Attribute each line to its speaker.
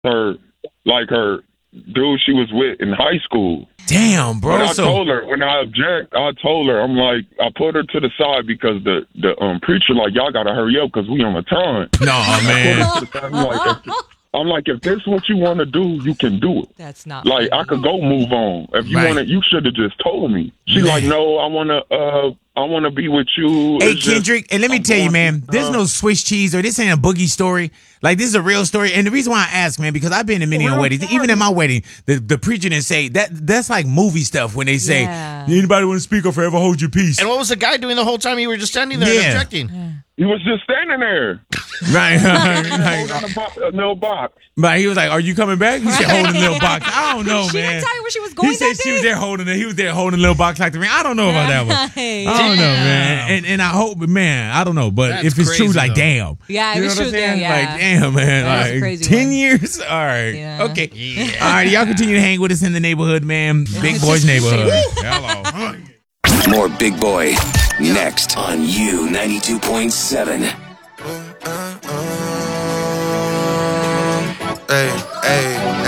Speaker 1: her dude she was with in high school.
Speaker 2: Damn, bro.
Speaker 1: But I told her when I told her, I'm like, I put her to the side because the preacher like, y'all gotta hurry up because we on the time.
Speaker 2: No, man.
Speaker 1: I'm like, if this is what you want to do, you can do it.
Speaker 3: That's not
Speaker 1: like
Speaker 3: funny.
Speaker 1: I could go move on. If you want to, you should have just told me. She like, no, I want to be with you.
Speaker 2: Hey, Kendrick, and let me tell you, man, there's no Swiss cheese or this ain't a boogie story. Like, this is a real story. And the reason why I ask, man, because I've been in many weddings. Even at my wedding, the preacher didn't say that's like movie stuff when they say, anybody want to speak or forever hold your peace?
Speaker 4: And what was the guy doing the whole time you were just standing there and objecting?
Speaker 1: He was just standing there.
Speaker 2: Right.
Speaker 1: Holding a little box.
Speaker 2: But he was like, are you coming back? He said, holding a little box. I don't know,
Speaker 3: She
Speaker 2: man.
Speaker 3: didn't tell you where she was going.
Speaker 2: He said she was there holding it. He was there holding a little box like the ring. I don't know about that one. I don't know, man. And I hope, man, I don't know. But
Speaker 4: That's
Speaker 2: if it's
Speaker 4: crazy,
Speaker 2: true, like,
Speaker 4: though.
Speaker 2: damn.
Speaker 3: Yeah,
Speaker 2: You
Speaker 3: if
Speaker 2: know
Speaker 3: it's
Speaker 2: what I'm
Speaker 3: true,
Speaker 2: saying?
Speaker 3: yeah.
Speaker 2: Like, damn, man.
Speaker 3: That is a
Speaker 2: Like,
Speaker 3: crazy
Speaker 2: 10
Speaker 3: one.
Speaker 2: years? All right.
Speaker 3: Yeah.
Speaker 2: Okay.
Speaker 4: Yeah.
Speaker 2: All right. Y'all continue to hang with us in the neighborhood, man. Big Boy's neighborhood.
Speaker 4: Hello.
Speaker 5: More Big Boy next on U92.7.
Speaker 6: Hey, hey.